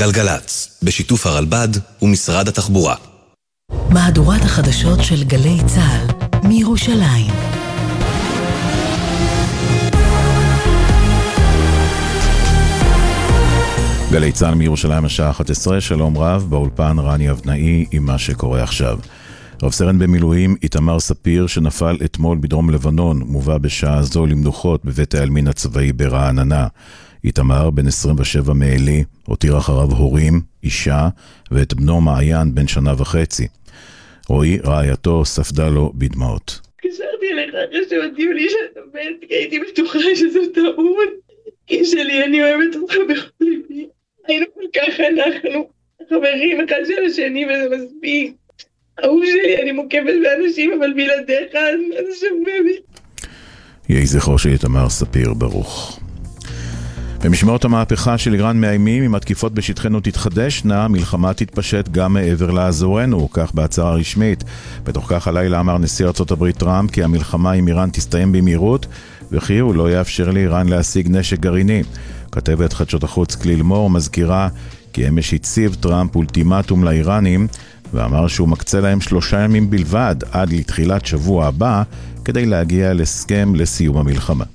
גלגלץ, בשיתוף הרלב"ד ומשרד התחבורה. מהדורת החדשות של גלי צה"ל מירושלים. גלי צה"ל מירושלים השעה 11, שלום רב, באולפן רני אבנאי עם מה שקורה עכשיו. רב סרן במילואים איתמר ספיר שנפל אתמול בדרום לבנון מובא בשעה זו למנוחות בבית העלמין הצבאי ברעננה. איתמר בן 27 מעלי הותיר אחריו הורים, אישה ואת בנו מעיין בן 1.5 שנה. רועי רעייתו ספדה לו בדמעות. קשרתי אליך אחרי שהודיעו לי שאתה מת, כי הייתי בטוחה שזו טעות. איש שלי, אני אוהבת אותך בכל ליבי. היינו כל כך אנחנו חברים אחד של השני וזה מספיק. אהוב שלי, אני מוקפת באנשים, אבל בלעדיך אז שווה בי. יהי זכרו של איתמר ספיר ברוך. במשמרות המהפכה של איראן מאיימים אם התקיפות בשטחנו תתחדשנה, מלחמה תתפשט גם מעבר לאזורנו, כך בהצהרה רשמית. בתוך כך הלילה אמר נשיא ארצות הברית טראמפ כי המלחמה עם איראן תסתיים במהירות, וכי הוא לא יאפשר לאיראן להשיג נשק גרעיני. כתבת חדשות החוץ כליל מור מזכירה כי אמש הציב טראמפ אולטימטום לאיראנים, ואמר שהוא מקצה להם 3 ימים בלבד עד לתחילת שבוע הבא כדי להגיע להסכם לסיום המלחמה.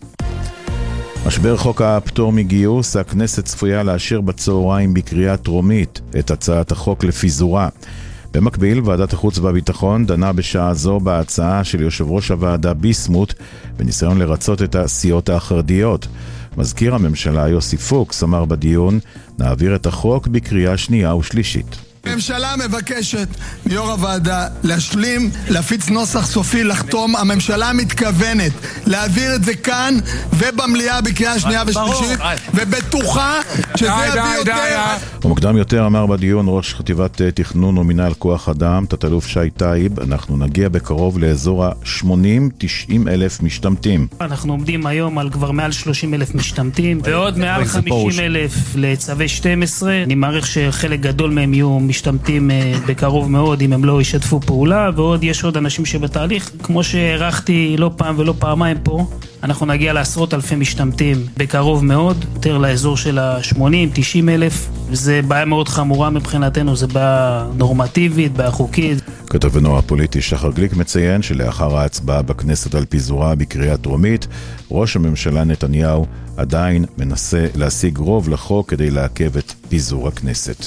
משבר חוק הפטור מגיוס, הכנסת צפויה לאשר בצהריים בקריאה טרומית את הצעת החוק לפיזורה. במקביל, ועדת החוץ והביטחון דנה בשעה זו בהצעה של יושב ראש הוועדה ביסמוט בניסיון לרצות את הסיעות החרדיות. מזכיר הממשלה יוסי פוקס אמר בדיון, נעביר את החוק בקריאה שנייה ושלישית. הממשלה מבקשת מיו"ר הוועדה להשלים, להפיץ נוסח סופי, לחתום. הממשלה מתכוונת להעביר את זה כאן ובמליאה בקריאה שנייה ושלישית, ובטוחה שזה יביא יותר. ומוקדם יותר אמר בדיון ראש חטיבת תכנון ומינהל כוח אדם, תת-אלוף שי טייב, אנחנו נגיע בקרוב לאזור ה-80-90 אלף משתמטים. אנחנו עומדים היום על כבר מעל 30 אלף משתמטים, ועוד מעל 50 אלף לצווי 12. אני מעריך שחלק גדול מהם יהיו משתמטים בקרוב מאוד אם הם לא ישתפו פעולה, ועוד יש עוד אנשים שבתהליך. כמו שהערכתי לא פעם ולא פעמיים פה, אנחנו נגיע לעשרות אלפי משתמטים בקרוב מאוד, יותר לאזור של ה-80-90 אלף, וזה בעיה מאוד חמורה מבחינתנו, זה בעיה נורמטיבית, בעיה חוקית. כתבנו הפוליטי שחר גליק מציין שלאחר ההצבעה בכנסת על פיזורה בקריאה טרומית, ראש הממשלה נתניהו עדיין מנסה להשיג רוב לחוק כדי לעכב את פיזור הכנסת.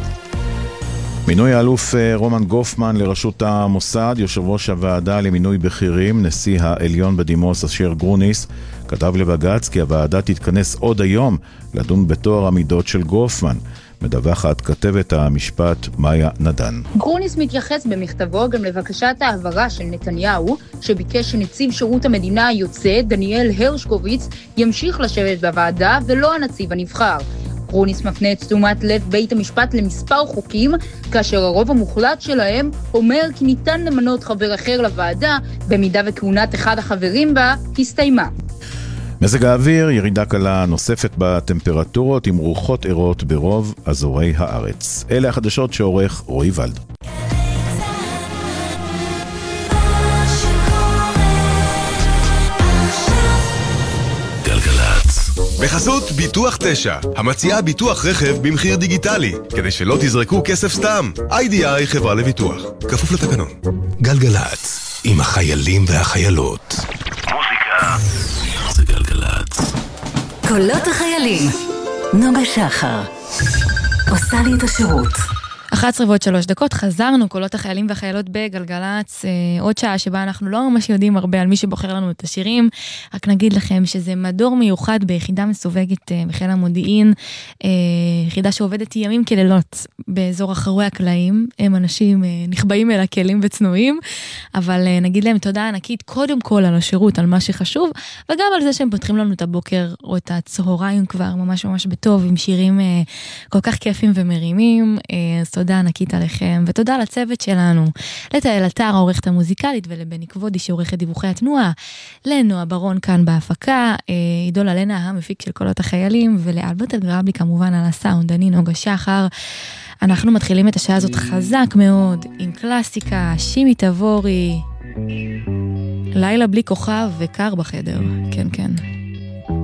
מינוי האלוף רומן גופמן לראשות המוסד, יושב ראש הוועדה למינוי בכירים, נשיא העליון בדימוס אשר גרוניס, כתב לבג"ץ כי הוועדה תתכנס עוד היום לדון בתואר המידות של גופמן. מדווחת כתבת המשפט מאיה נדן. גרוניס מתייחס במכתבו גם לבקשת העברה של נתניהו, שביקש שנציב שירות המדינה היוצא, דניאל הרשקוביץ, ימשיך לשבת בוועדה ולא הנציב הנבחר. גרוניס מפנה את תשומת לב בית המשפט למספר חוקים, כאשר הרוב המוחלט שלהם אומר כי ניתן למנות חבר אחר לוועדה, במידה וכהונת אחד החברים בה הסתיימה. מזג האוויר, ירידה קלה נוספת בטמפרטורות עם רוחות ערות ברוב אזורי הארץ. אלה החדשות שעורך רועי ולד. בחסות ביטוח 9, המציעה ביטוח רכב במחיר דיגיטלי, כדי שלא תזרקו כסף סתם. IDI חברה לביטוח, כפוף לתקנון. גלגלץ, עם החיילים והחיילות. מוזיקה זה גלגלץ. קולות החיילים. נוגה שחר עושה לי את השירות. 11:03, חזרנו, קולות החיילים והחיילות בגלגלץ, עוד שעה שבה אנחנו לא ממש יודעים הרבה על מי שבוחר לנו את השירים, רק נגיד לכם שזה מדור מיוחד ביחידה מסווגת בחיל המודיעין, יחידה שעובדת ימים כלילות באזור אחרי הקלעים, הם אנשים נכבאים אל הכלים וצנועים, אבל נגיד להם תודה ענקית קודם כל על השירות, על מה שחשוב, וגם על זה שהם פותחים לנו את הבוקר או את הצהריים כבר ממש ממש בטוב, עם שירים כל כך כיפים ומרימים, אז תודה ענקית עליכם, ותודה לצוות שלנו, לתאל אתר, העורכת המוזיקלית, ולבני כבודי שעורכת דיווחי התנועה, לנועה ברון כאן בהפקה, עידול אלנה המפיק של קולות החיילים, ולאלברט אלגרבלי כמובן על הסאונד, אני נוגה שחר. אנחנו מתחילים את השעה הזאת חזק מאוד, עם קלאסיקה, שימי תבורי, לילה בלי כוכב וקר בחדר, כן כן.